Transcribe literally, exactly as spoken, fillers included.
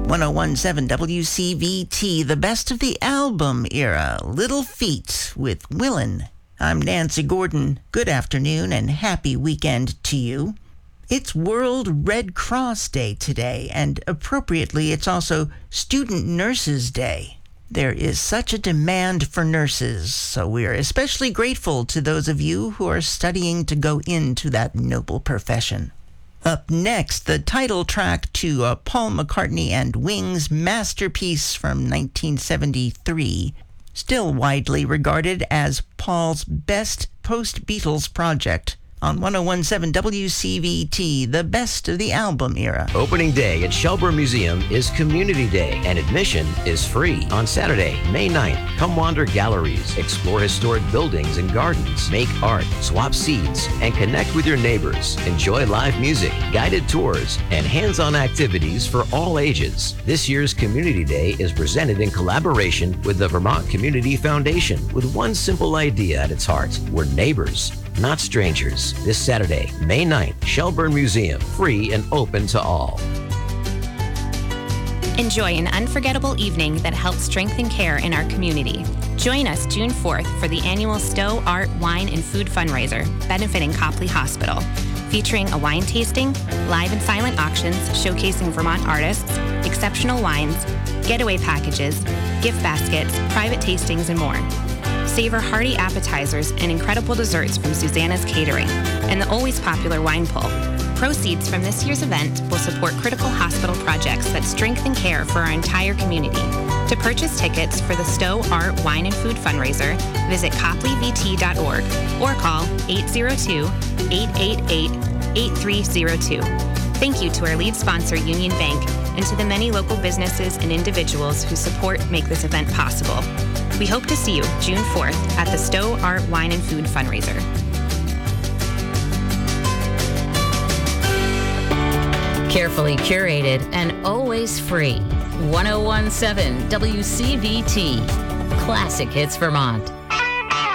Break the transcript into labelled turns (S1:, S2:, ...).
S1: one oh one point seven W C V T, the best of the album era, Little Feat with Willin'. I'm Nancy Gordon. Good afternoon and happy weekend to you. It's World Red Cross Day today, and appropriately, it's also Student Nurses Day. There is such a demand for nurses, so we are especially grateful to those of you who are studying to go into that noble profession. Up next, the title track to uh, Paul McCartney and Wings' masterpiece from nineteen seventy-three, still widely regarded as Paul's best post-Beatles project. On one oh one point seven W C V T, the best of the album era.
S2: Opening day at Shelburne Museum is Community Day, and admission is free. On Saturday, May ninth, come wander galleries, explore historic buildings and gardens, make art, swap seeds, and connect with your neighbors. Enjoy live music, guided tours, and hands-on activities for all ages. This year's Community Day is presented in collaboration with the Vermont Community Foundation, with one simple idea at its heart: we're neighbors, not strangers. This Saturday, May ninth, Shelburne Museum, free and open to all.
S3: Enjoy an unforgettable evening that helps strengthen care in our community. Join us June fourth for the annual Stowe Art, Wine, and Food fundraiser benefiting Copley Hospital, featuring a wine tasting, live and silent auctions showcasing Vermont artists, exceptional wines, getaway packages, gift baskets, private tastings, and more. Savor hearty appetizers and incredible desserts from Susanna's Catering and the always popular wine pull. Proceeds from this year's event will support critical hospital projects that strengthen care for our entire community. To purchase tickets for the Stowe Art, Wine, and Food fundraiser, visit copley v t dot org or call eight oh two, eight eight eight, eight three oh two. Thank you to our lead sponsor, Union Bank, and to the many local businesses and individuals who support make this event possible. We hope to see you June fourth at the Stowe Art, Wine, and Food fundraiser.
S4: Carefully curated and always free. one oh one point seven W C V T. Classic Hits Vermont.